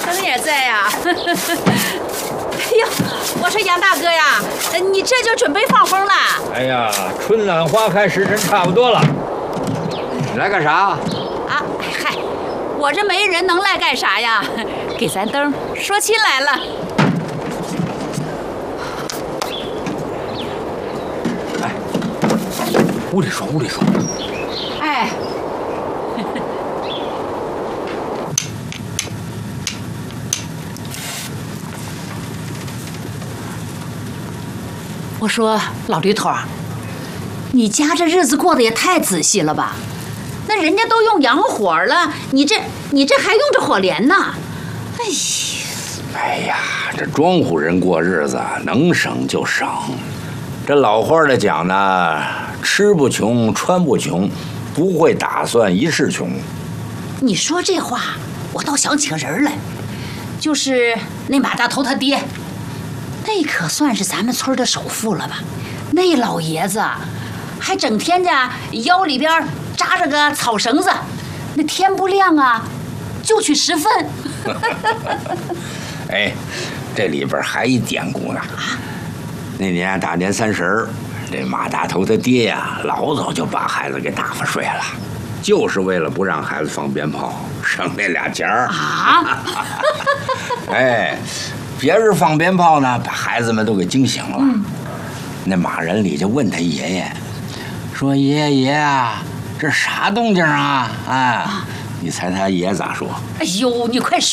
生也在呀。哎呦，我说杨大哥呀，你这就准备放风了？ 哎呀，春暖花开时辰差不多了。你来干啥？ 啊，嗨，我这媒人能来干啥呀？给咱灯说亲来了。 哎，屋里说，屋里说。 哎。我说老驴头啊，你家这日子过得也太仔细了吧？那人家都用洋火了，你这还用着火镰呢？ 哎呀，这庄户人过日子能省就省。这老话的讲呢，吃不穷，穿不穷，不会打算一世穷。 你说这话，我倒想起个人来，就是那马大头他爹。那可算是咱们村的首富了吧？那老爷子还整天着腰里边扎着个草绳子，那天不亮啊就去拾粪。 哎，这里边还一典故呢。那年大年30，这马大头他爹呀，老早就把孩子给打发睡了，就是为了不让孩子放鞭炮，省那俩钱儿啊。 哎。别人放鞭炮呢，把孩子们都给惊醒了。那马人里就问他爷爷，说：“爷爷啊，这啥动静啊？”啊，你猜他爷咋说？ 哎呦，你快说！